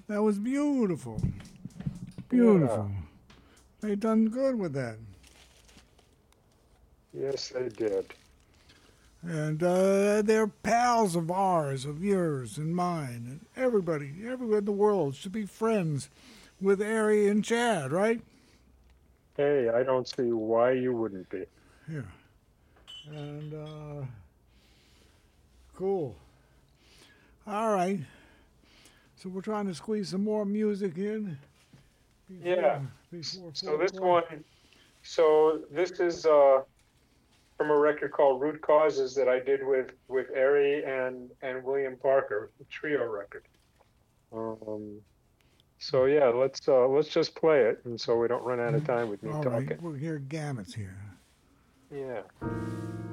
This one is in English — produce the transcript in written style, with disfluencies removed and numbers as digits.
That was beautiful. Yeah. Beautiful. They done good with that. Yes, they did. And they're pals of ours, of yours, and mine. And everywhere in the world should be friends with Ari and Chad, right? Hey, I don't see why you wouldn't be. Yeah. And cool. All right. So we're trying to squeeze some more music in before Yeah. before So four this o'clock. one, so this is from a record called Root Causes that I did with Ari and William Parker, a trio record. Um, so yeah, let's just play it, and so we don't run out of time with me All right. talking. We'll hear gamuts here. Yeah.